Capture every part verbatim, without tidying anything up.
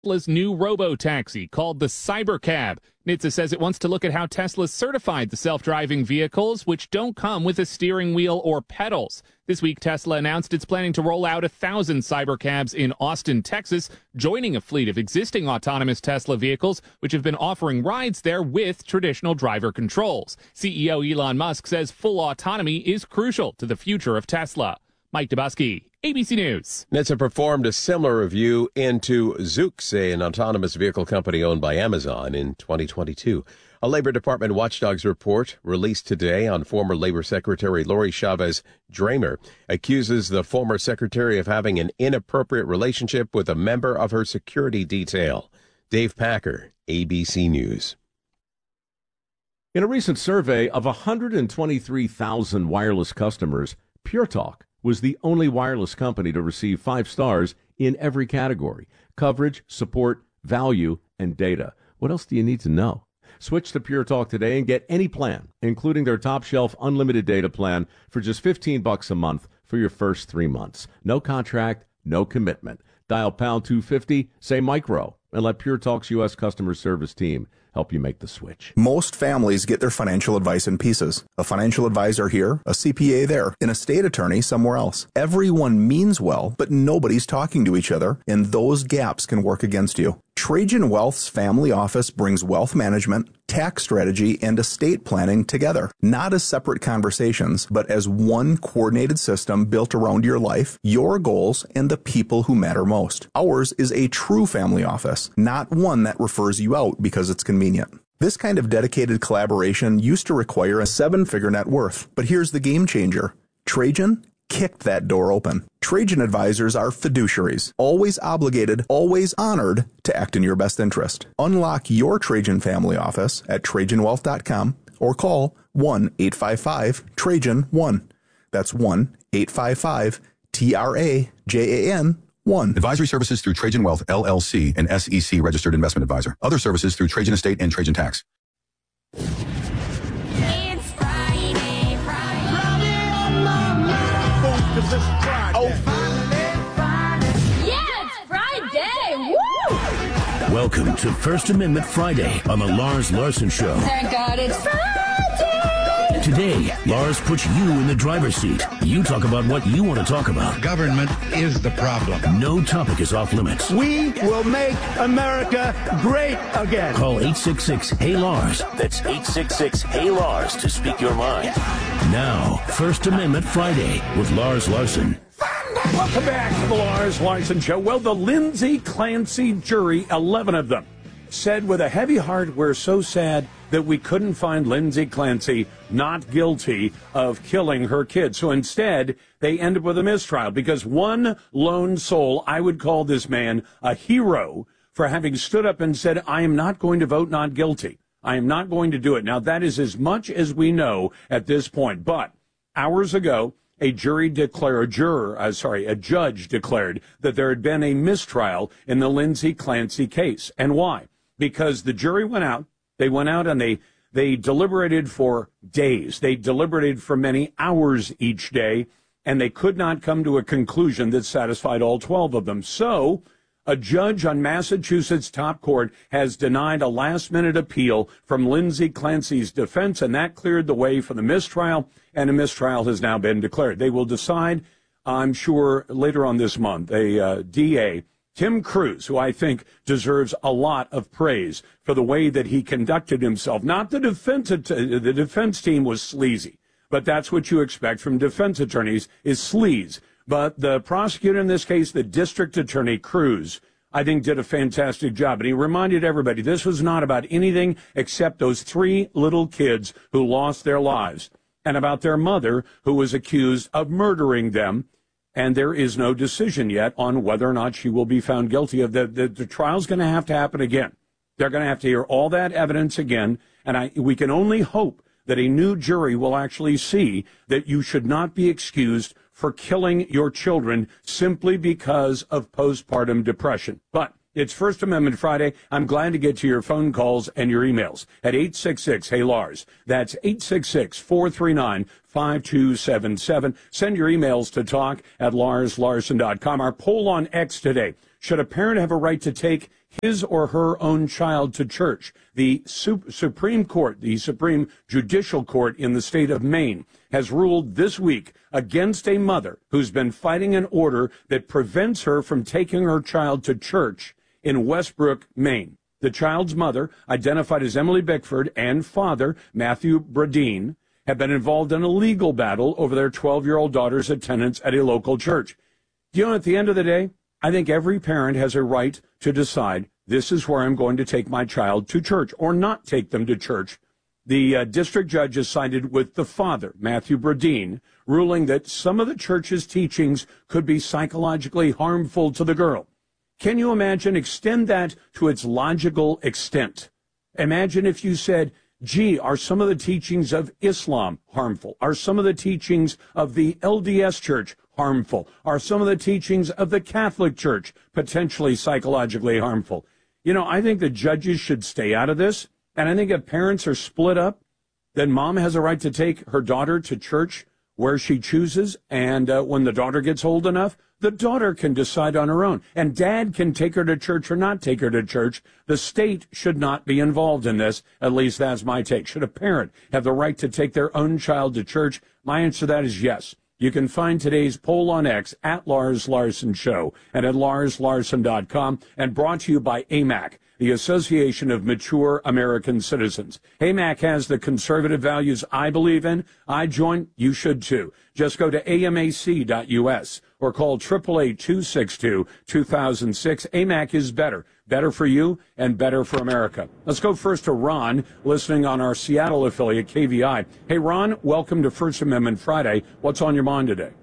Tesla's new robo-taxi called the Cybercab. N H T S A says it wants to look at how Tesla certified the self-driving vehicles, which don't come with a steering wheel or pedals. This week, Tesla announced it's planning to roll out a thousand Cybercabs in Austin, Texas, joining a fleet of existing autonomous Tesla vehicles, which have been offering rides there with traditional driver controls. C E O Elon Musk says full autonomy is crucial to the future of Tesla. Mike Dubusky, A B C News. N H T S A performed a similar review into Zoox, an autonomous vehicle company owned by Amazon, in twenty twenty-two. A Labor Department watchdog's report released today on former Labor Secretary Lori Chavez Dramer accuses the former secretary of having an inappropriate relationship with a member of her security detail. Dave Packer, A B C News. In a recent survey of one hundred twenty-three thousand wireless customers, Pure Talk was the only wireless company to receive five stars in every category: coverage, support, value, and data. What else do you need to know? Switch to Pure Talk today and get any plan, including their top shelf unlimited data plan, for just fifteen bucks a month for your first three months. No contract, no commitment. Dial pound two fifty, say micro, and let Pure Talk's U S customer service team help you make the switch. Most families get their financial advice in pieces. A financial advisor here, a C P A there, an estate attorney somewhere else. Everyone means well, but nobody's talking to each other, and those gaps can work against you. Trajan Wealth's family office brings wealth management, tax strategy, and estate planning together, not as separate conversations, but as one coordinated system built around your life, your goals, and the people who matter most. Ours is a true family office, not one that refers you out because it's convenient. This kind of dedicated collaboration used to require a seven-figure net worth, but here's the game changer. Trajan kicked that door open. Trajan advisors are fiduciaries, always obligated, always honored to act in your best interest. Unlock your Trajan family office at Trajan Wealth dot com or call one eight five five Trajan one. That's one eight five five T R A J A N one. Advisory services through Trajan Wealth, L L C, an S E C registered investment advisor. Other services through Trajan Estate and Trajan Tax. Oh, yeah, it's Friday! Woo! Welcome to First Amendment Friday on the Lars Larson Show. Thank God it's Friday! Today, Lars puts you in the driver's seat. You talk about what you want to talk about. Government is the problem. No topic is off limits. We will make America great again. Call eight six six, Hey Lars. That's eight six six, Hey Lars to speak your mind. Now, First Amendment Friday with Lars Larson. Welcome back to the Lars Larson Show. Well, the Lindsay Clancy jury, eleven of them, said with a heavy heart, we're so sad that we couldn't find Lindsay Clancy not guilty of killing her kid. So instead, they ended with a mistrial because one lone soul, I would call this man a hero for having stood up and said, I am not going to vote not guilty. I am not going to do it. Now, that is as much as we know at this point. But hours ago, a jury declared, a juror, uh, sorry, a judge declared that there had been a mistrial in the Lindsay Clancy case. And why? Because the jury went out, they went out and they, they deliberated for days. They deliberated for many hours each day, and they could not come to a conclusion that satisfied all twelve of them. So a judge on Massachusetts top court has denied a last-minute appeal from Lindsay Clancy's defense, and that cleared the way for the mistrial, and a mistrial has now been declared. They will decide, I'm sure, later on this month. A uh, D A, Tim Cruz, who I think deserves a lot of praise for the way that he conducted himself. Not the defense, the defense team was sleazy, but that's what you expect from defense attorneys is sleaze. But the prosecutor in this case, the district attorney, Cruz, I think did a fantastic job. And he reminded everybody this was not about anything except those three little kids who lost their lives and about their mother who was accused of murdering them. And there is no decision yet on whether or not she will be found guilty of the, the, the trial's going to have to happen again. They're going to have to hear all that evidence again. And I, we can only hope that a new jury will actually see that you should not be excused for killing your children simply because of postpartum depression. But it's First Amendment Friday. I'm glad to get to your phone calls and your emails at eight six six, Hey Lars. That's eight six six, four three nine, five two seven seven. Send your emails to talk at lars larson dot com. Our poll on X today. Should a parent have a right to take his or her own child to church. The Supreme Court, the Supreme Judicial Court in the state of Maine, has ruled this week against a mother who's been fighting an order that prevents her from taking her child to church in Westbrook, Maine. The child's mother, identified as Emily Bickford, and father, Matthew Bradeen, have been involved in a legal battle over their twelve-year-old daughter's attendance at a local church. You know, at the end of the day, I think every parent has a right to decide, this is where I'm going to take my child to church, or not take them to church. The uh, district judge has sided with the father, Matthew Bradeen, ruling that some of the church's teachings could be psychologically harmful to the girl. Can you imagine? Extend that to its logical extent. Imagine if you said, gee, are some of the teachings of Islam harmful? Are some of the teachings of the L D S Church harmful? Are some of the teachings of the Catholic Church potentially psychologically harmful? You know, I think the judges should stay out of this. And I think if parents are split up, then mom has a right to take her daughter to church where she chooses. And uh, when the daughter gets old enough, the daughter can decide on her own. And dad can take her to church or not take her to church. The state should not be involved in this. At least that's my take. Should a parent have the right to take their own child to church? My answer to that is yes. You can find today's poll on X at Lars Larson Show and at lars larson dot com, and brought to you by A M A C, the Association of Mature American Citizens. A M A C has the conservative values I believe in. I join. You should too. Just go to A M A C dot U S or call eight eight eight, two six two, two thousand six. A M A C is better. Better for you and better for America. Let's go first to Ron, listening on our Seattle affiliate, K V I. Hey, Ron, welcome to First Amendment Friday. What's on your mind today?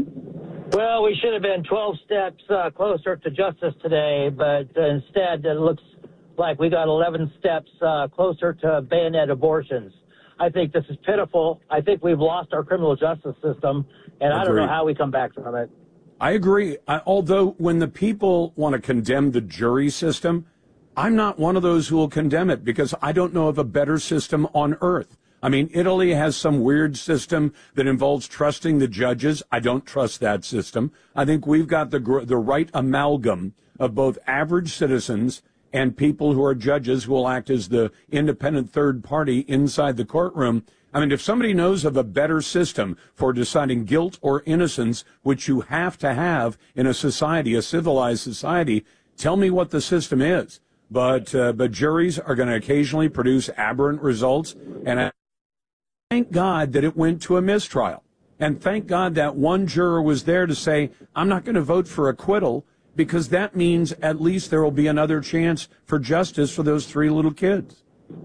Well, we should have been twelve steps uh, closer to justice today, but uh, instead it looks like we got eleven steps uh, closer to bayonet abortions. I think this is pitiful. I think we've lost our criminal justice system, and Agreed. I don't know how we come back from it. I agree. I, although when the people want to condemn the jury system, I'm not one of those who will condemn it because I don't know of a better system on earth. I mean, Italy has some weird system that involves trusting the judges. I don't trust that system. I think we've got the the right amalgam of both average citizens and people who are judges who will act as the independent third party inside the courtroom. I mean, if somebody knows of a better system for deciding guilt or innocence, which you have to have in a society, a civilized society, tell me what the system is. But uh, but juries are going to occasionally produce aberrant results, and I thank God that it went to a mistrial. And thank God that one juror was there to say, I'm not going to vote for acquittal, because that means at least there will be another chance for justice for those three little kids.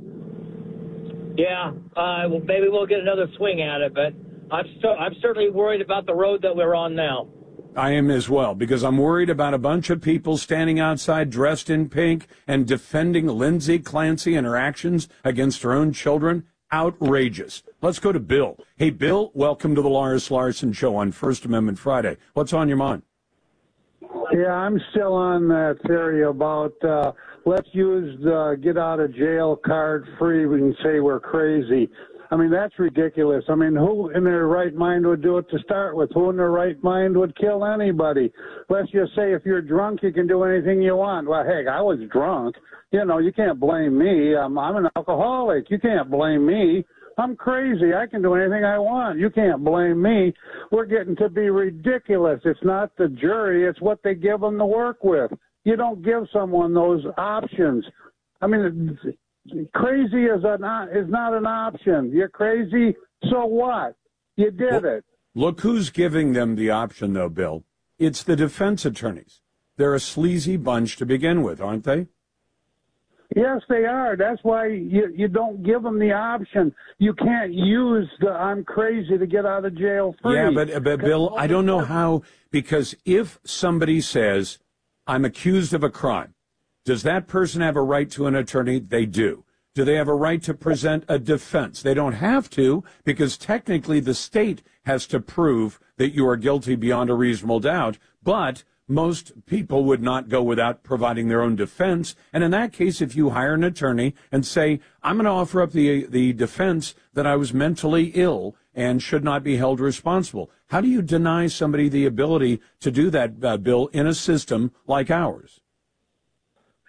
Yeah, uh, well, maybe we'll get another swing at it, but I'm, st- I'm certainly worried about the road that we're on now. I am as well, because I'm worried about a bunch of people standing outside dressed in pink and defending Lindsay Clancy and her actions against her own children. Outrageous. Let's go to Bill. Hey, Bill, welcome to the Lars Larson Show on First Amendment Friday. What's on your mind? Yeah, I'm still on that theory about uh, let's use the get out of jail card free. We can say we're crazy. I mean, that's ridiculous. I mean, who in their right mind would do it to start with? Who in their right mind would kill anybody? Let's just say if you're drunk, you can do anything you want. Well, heck, I was drunk. You know, you can't blame me. I'm, I'm an alcoholic. You can't blame me. I'm crazy. I can do anything I want. You can't blame me. We're getting to be ridiculous. It's not the jury. It's what they give them to work with. You don't give someone those options. I mean, crazy is, an, is not an option. You're crazy, so what? You did well, it. Look who's giving them the option, though, Bill. It's the defense attorneys. They're a sleazy bunch to begin with, aren't they? Yes, they are. That's why you, you don't give them the option. You can't use the I'm crazy to get out of jail free. Yeah, but, but Bill, I don't know how, because if somebody says, I'm accused of a crime, does that person have a right to an attorney? They do. Do they have a right to present a defense? They don't have to, because technically the state has to prove that you are guilty beyond a reasonable doubt, but most people would not go without providing their own defense. And in that case, if you hire an attorney and say, I'm going to offer up the the defense that I was mentally ill and should not be held responsible, how do you deny somebody the ability to do that, uh, Bill, in a system like ours?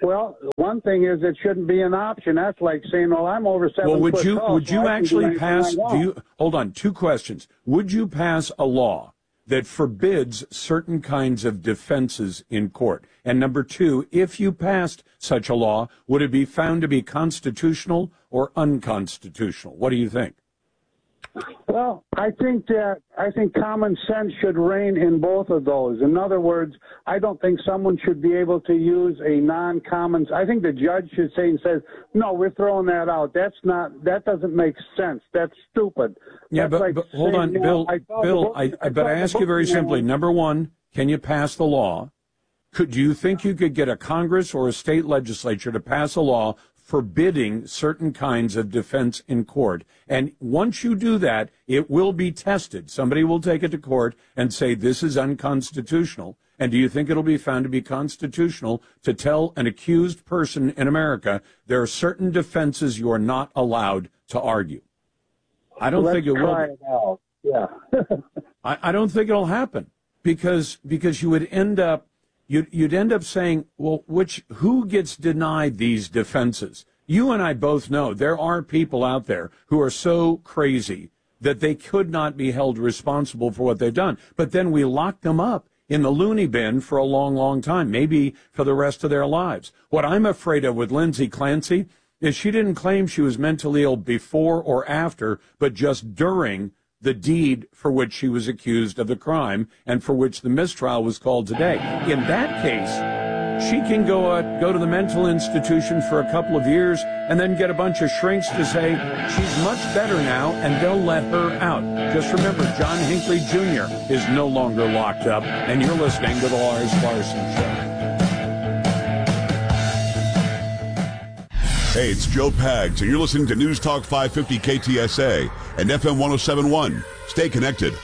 Well, one thing is it shouldn't be an option. That's like saying, "Well, I'm over seven well, would foot you tall, would so you I can do actually anything pass? I want." Do you hold on? Two questions. Would you pass a law that forbids certain kinds of defenses in court? And number two, if you passed such a law, would it be found to be constitutional or unconstitutional? What do you think? Well, I think that I think common sense should reign in both of those. In other words, I don't think someone should be able to use a non-common. I think the judge should say and says, "No, we're throwing that out. That's not. That doesn't make sense. That's stupid." Yeah, That's but, like but hold saying, on, you know, Bill. I saw Bill, the book- I, I but saw I the ask you book, very you know, simply. Number one, can you pass the law? Could do you think you could get a Congress or a state legislature to pass a law forbidding certain kinds of defense in court? And once you do that, it will be tested. Somebody will take it to court and say this is unconstitutional. And do you think it'll be found to be constitutional to tell an accused person in America there are certain defenses you are not allowed to argue? I don't Let's think it will. try it out. Yeah. I, I don't think it'll happen because because you would end up you'd you'd end up saying, well, which who gets denied these defenses? You and I both know there are people out there who are so crazy that they could not be held responsible for what they've done. But then we lock them up in the loony bin for a long, long time, maybe for the rest of their lives. What I'm afraid of with Lindsay Clancy is she didn't claim she was mentally ill before or after, but just during the deed for which she was accused of the crime and for which the mistrial was called today. In that case, she can go uh, go to the mental institution for a couple of years and then get a bunch of shrinks to say she's much better now and they'll let her out. Just remember, John Hinckley Junior is no longer locked up, and you're listening to the Lars Larson Show. Hey, it's Joe Pags, and you're listening to News Talk five fifty K T S A and F M one oh seven point one. Stay connected.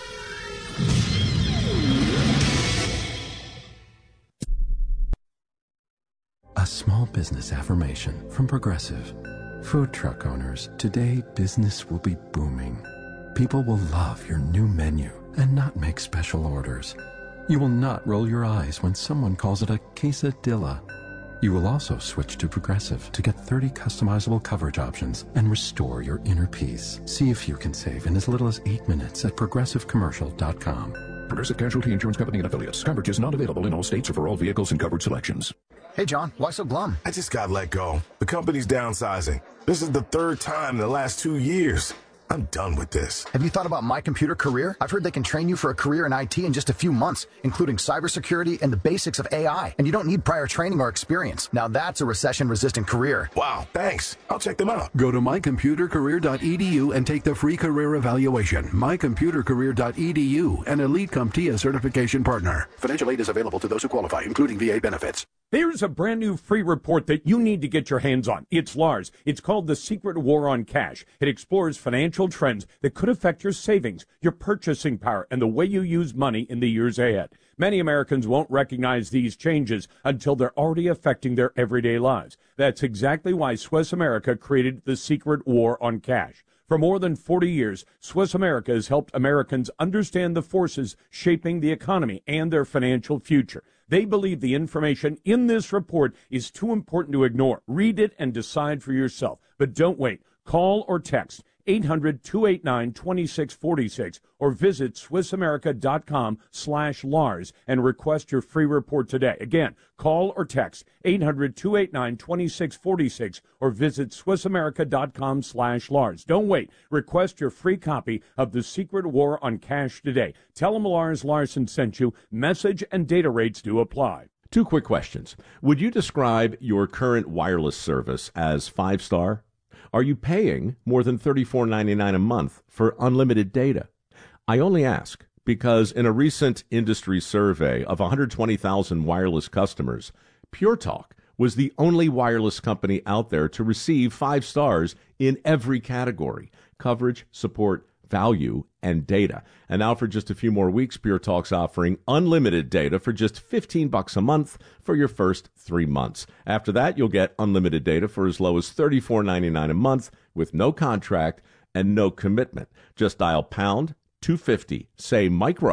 A small business affirmation from Progressive. Food truck owners, today business will be booming. People will love your new menu and not make special orders. You will not roll your eyes when someone calls it a quesadilla. You will also switch to Progressive to get thirty customizable coverage options and restore your inner peace. See if you can save in as little as eight minutes at progressive commercial dot com. Progressive Casualty Insurance Company and affiliates. Coverage is not available in all states or for all vehicles and coverage selections. Hey, John, why so glum? I just got let go. The company's downsizing. This is the third time in the last two years. I'm done with this. Have you thought about My Computer Career? I've heard they can train you for a career in I T in just a few months, including cybersecurity and the basics of A I. And you don't need prior training or experience. Now that's a recession-resistant career. Wow, thanks. I'll check them out. Go to my computer career dot e d u and take the free career evaluation. my computer career dot e d u, an Elite CompTIA certification partner. Financial aid is available to those who qualify, including V A benefits. There's a brand new free report that you need to get your hands on. It's Lars. It's called The Secret War on Cash. It explores financial trends that could affect your savings, your purchasing power, and the way you use money in the years ahead. Many Americans won't recognize these changes until they're already affecting their everyday lives. That's exactly why Swiss America created The Secret War on Cash. For more than forty years, Swiss America has helped Americans understand the forces shaping the economy and their financial future. They believe the information in this report is too important to ignore. Read it and decide for yourself. But don't wait. Call or text eight hundred, two eight nine, two six four six or visit swiss america dot com slash Lars and request your free report today. Again, call or text eight hundred, two eight nine, two six four six or visit swiss america dot com slash Lars. Don't wait. Request your free copy of The Secret War on Cash today. Tell them Lars Larson sent you. Message and data rates do apply. Two quick questions. Would you describe your current wireless service as five-star? Are you paying more than thirty-four ninety-nine a month for unlimited data? I only ask because in a recent industry survey of one hundred twenty thousand wireless customers, Pure Talk was the only wireless company out there to receive five stars in every category: coverage, support, value, and data. And now for just a few more weeks, Pure Talk's offering unlimited data for just fifteen bucks a month for your first three months. After that, you'll get unlimited data for as low as thirty-four ninety-nine a month with no contract and no commitment. Just dial pound two fifty, say micro,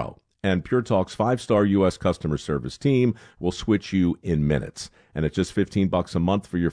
and Pure Talk's five-star U S customer service team will switch you in minutes. And at just fifteen bucks a month for your